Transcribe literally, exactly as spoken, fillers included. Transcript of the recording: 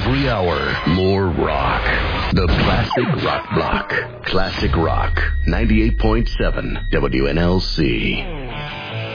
Every hour, more rock. The Classic Rock Block. Classic Rock, ninety-eight point seven W N L C.